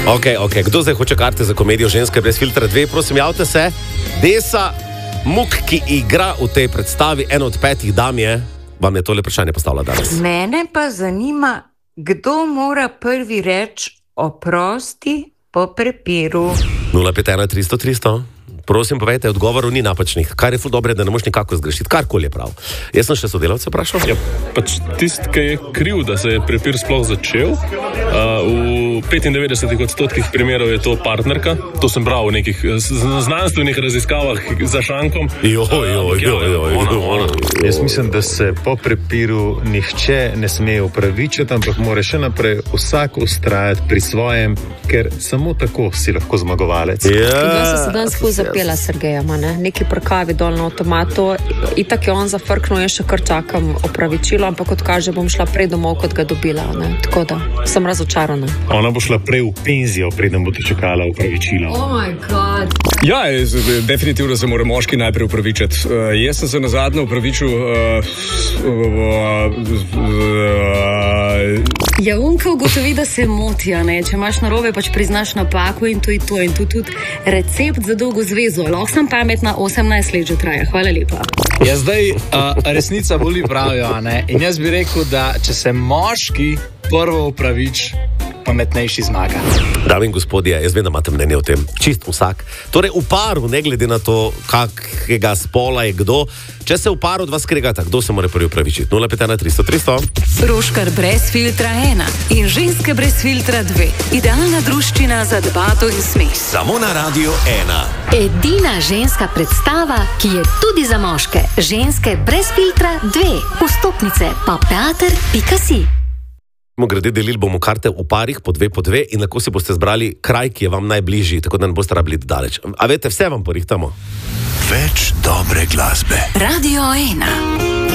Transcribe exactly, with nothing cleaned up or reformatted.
Ok, ok. Kdo zdaj hoče karte za komedijo Ženske brez filtra dve? Prosim, javite se. Desa Muk, ki igra v tej predstavi, eno od petih dam je, vam je tole vprašanje postavila danes. Mene pa zanima, kdo mora prvi reči oprosti po prepiru. nula pet ena tristo tristo. Prosim, povejte, odgovorov ni napačnih. Kar je ful dobre, da ne moš nikako zgrešiti. Karkoli je prav. Jaz sem še sodelavce vprašal. Ja, pač tisti, ki je kriv, da se je prepir sploh začel. Uh, v petindevetdesetih odstotkih primerov je to partnerka. To sem bral v nekih znanstvenih raziskavah za šankom. Jo, jo, jo, jo, jo. Jaz mislim, da se po prepiru nihče ne sme upravičiti, ampak mora še naprej vsak ustrajati pri svojem, ker samo tako si lahko zmagovalec. Ja. Pela Sergeja, ne? Neki prkavi dol na avtomatu, itak je on zafrknul, jaz še kar čakam opravičilo, ampak kot kaže, bom šla prej domov, kot ga dobila, ne? Tako da sem razočarana. Ona bo šla prej v penzijo, preden bo čakala opravičilo. Oh my god. Ja, jaz, definitivno se mora moški najprej upravičiti. Uh, jaz sem se nazadnje upravičil uh, uh, uh, Ja, unka ugotovi, da se motijo, ne? Če imaš narobe, pač priznaš napako in to je to. In tu tudi recept za dolgo zvezo. Lahko sem pametna, osemnajst let že traja. Hvala lepa. Ja, zdaj uh, resnica boli, pravijo, ne? In jaz bi rekel, da če se moški prvo upravič, pametnejši zmaga. Dame in gospodje, jaz vem, da imate mnenje o tem. Čist vsak. Torej, v paru, ne glede na to, kakega spola je kdo, če se v paru dva skregata, kdo se mora prvi upravičiti? nula pet ena tristo tristo. Roškar brez filtra ena in Ženske brez filtra dve. Idealna druščina za debato in smes. Samo na Radio ena. Edina ženska predstava, ki je tudi za moške. Ženske brez filtra dve. Vstopnice pa teater pika si. Grede delili bomo karte v parih, po dve, po dve in lahko si boste zbrali kraj, ki je vam najbližji, tako da ne boste rabili daleč. A veste, vse vam porihtamo. Več dobre glasbe. Radio ena.